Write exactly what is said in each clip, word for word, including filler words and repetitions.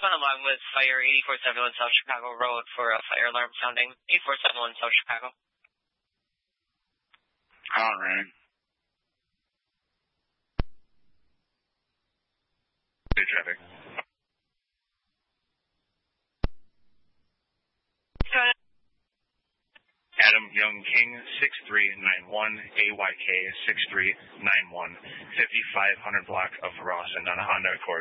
respond along with Fire eighty-four seventy-one South Chicago Road for a fire alarm sounding. eighty-four seventy-one South Chicago. All right. Good traffic. Adam Young King, six three nine one, A Y K, six three nine one, fifty-five hundred block of Rawson on a Honda Accord.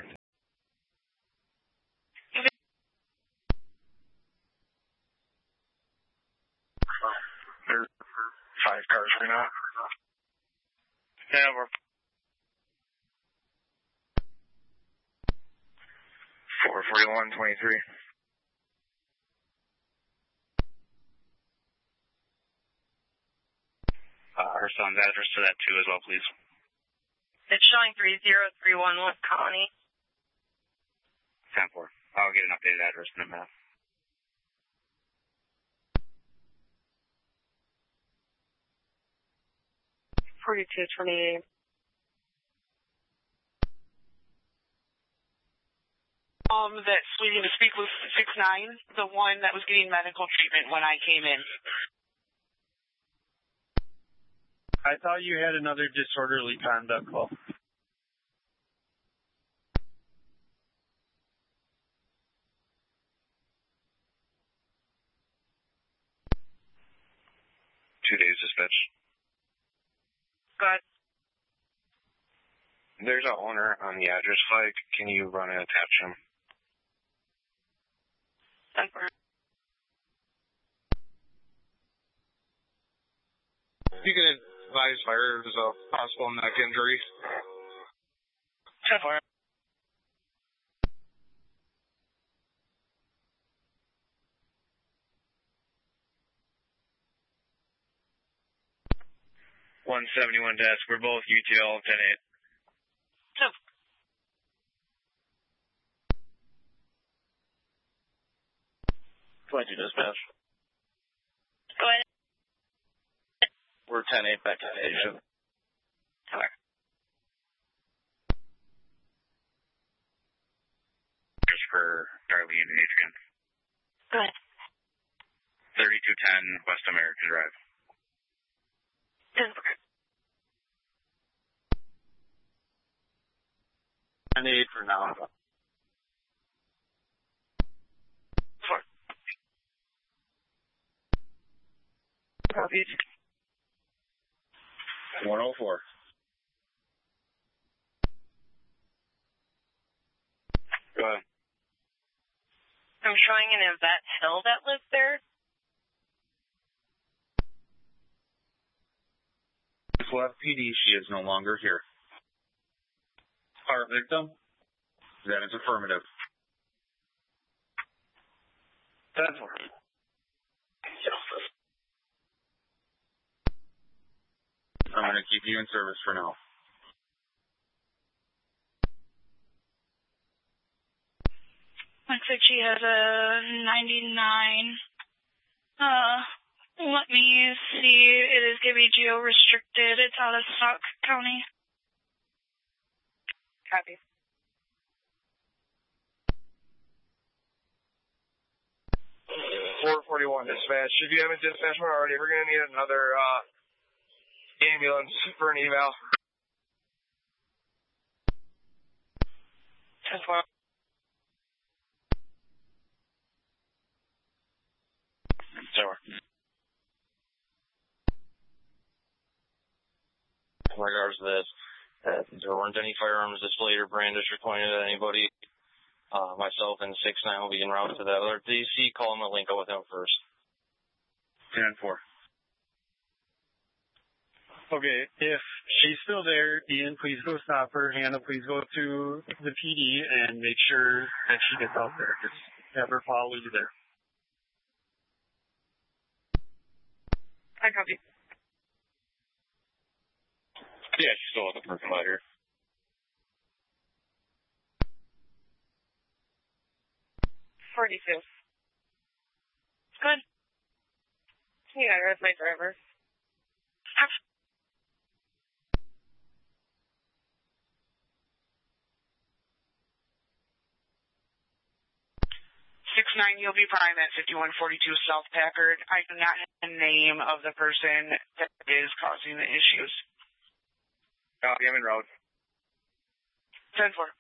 There's five cars right now. Yeah, we're four forty-one twenty-three. Uh, her son's address to that, too, as well, please. It's showing three zero three one West Colony. ten four. I'll get an updated address in a minute. forty-two twenty-eight. Um, that's waiting to speak with six nine, the one that was getting medical treatment when I came in. I thought you had another disorderly conduct call. Two days dispatch. Good. There's an owner on the address flag. Can you run and attach him? ten four. You can advise fire if there's a possible neck injury. ten four. one seventy-one desk. We're both U T L ten eight. So. twenty-two dispatch. Go ahead. We're ten eight back to Asia. Sorry. Christopher, Darlene, and Adrian. Go ahead. thirty-two ten West American Drive. ten four. ten eight for now. Four. Copy. one oh four. Go ahead. I'm showing an Yvette Hill that lives there. Left P D, she is no longer here. Our victim? That is affirmative. ten four. I'm going to keep you in service for now. Looks like she has a ninety-nine. Uh, let me see. It is going to be geo-restricted. It's out of Stock County. Copy. four forty-one dispatch. If you haven't dispatched one already, we're going to need another uh, ambulance for an eval. ten four. Tower. In regards to this, uh, there weren't any firearms displayed or brandished or pointed at anybody. Uh, myself and six nine will be en route to that other D C. Call him and link up with him first. ten four. Okay, if she's still there, Ian, please go stop her. Hannah, please go to the P D and make sure that she gets out there. Just have her follow you there. I copy. Yeah, she's still at the percolator. forty-two. Good. Yeah, that's my driver. nine, you'll be prime at fifty-one forty-two South Packard. I do not have the name of the person that is causing the issues. Copy, I'm en route. ten four.